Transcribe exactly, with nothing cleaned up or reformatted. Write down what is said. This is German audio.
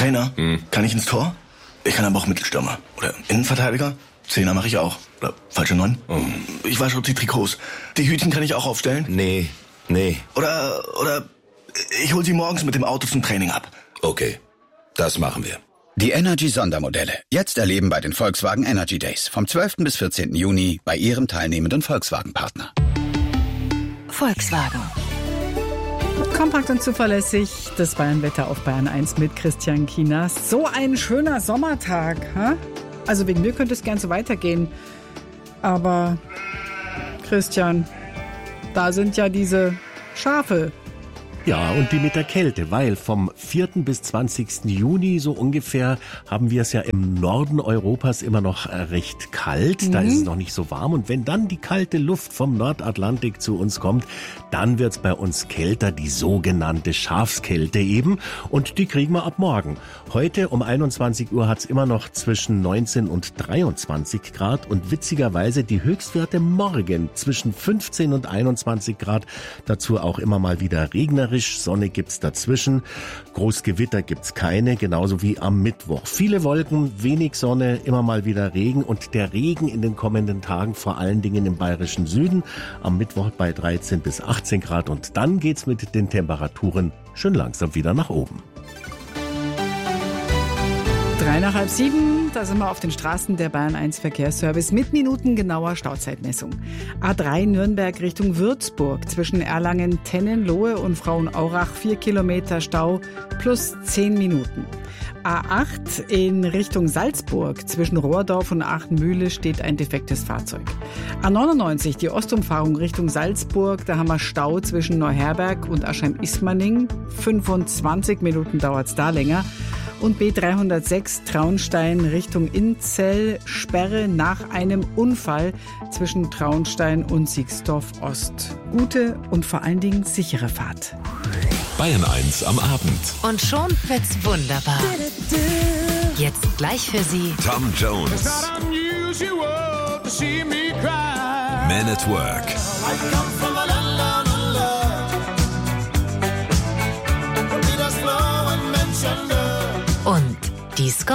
Trainer, hm. kann ich ins Tor? Ich kann aber auch Mittelstürmer. Oder Innenverteidiger? Zehner mache ich auch. Oder falsche Neun? Oh. Ich wasche auch die Trikots. Die Hütchen kann ich auch aufstellen? Nee, nee. Oder, oder ich hol sie morgens mit dem Auto zum Training ab. Okay, das machen wir. Die Energy-Sondermodelle. Jetzt erleben bei den Volkswagen Energy Days. Vom zwölften bis vierzehnten Juni bei Ihrem teilnehmenden Volkswagen-Partner. Volkswagen. Kompakt und zuverlässig, das Bayernwetter auf Bayern eins mit Christian Kienast. So ein schöner Sommertag. Ha? Also wegen mir könnte es gern so weitergehen. Aber Christian, da sind ja diese Schafe. Ja, und die mit der Kälte, weil vom vierten bis zwanzigsten Juni so ungefähr haben wir es ja im Norden Europas immer noch recht kalt. Mhm. Da ist es noch nicht so warm. Und wenn dann die kalte Luft vom Nordatlantik zu uns kommt, dann wird's bei uns kälter, die sogenannte Schafskälte eben. Und die kriegen wir ab morgen. Heute um einundzwanzig Uhr hat's immer noch zwischen neunzehn und dreiundzwanzig Grad. Und witzigerweise die Höchstwerte morgen zwischen fünfzehn und einundzwanzig Grad. Dazu auch immer mal wieder regnerisch. Sonne gibt's dazwischen. Großgewitter gibt's keine, genauso wie am Mittwoch. Viele Wolken, wenig Sonne, immer mal wieder Regen und der Regen in den kommenden Tagen vor allen Dingen im bayerischen Süden. Am Mittwoch bei dreizehn bis achtzehn Grad und dann geht's mit den Temperaturen schön langsam wieder nach oben. Drei nach halb sieben, da sind wir auf den Straßen der Bayern eins Verkehrsservice mit minutengenauer Stauzeitmessung. A drei Nürnberg Richtung Würzburg, zwischen Erlangen, Tennenlohe und Frauenaurach vier Kilometer Stau plus zehn Minuten. A acht in Richtung Salzburg, zwischen Rohrdorf und Aachenmühle steht ein defektes Fahrzeug. A neunundneunzig, die Ostumfahrung Richtung Salzburg, da haben wir Stau zwischen Neuherberg und Aschheim-Ismaning. fünfundzwanzig Minuten dauert's da länger. Und B dreihundertsechs Traunstein Richtung Inzell, Sperre nach einem Unfall zwischen Traunstein und Siegsdorf Ost. Gute und vor allen Dingen sichere Fahrt. Bayern eins am Abend. Und schon wird's wunderbar. Jetzt gleich für Sie Tom Jones. Man at Work.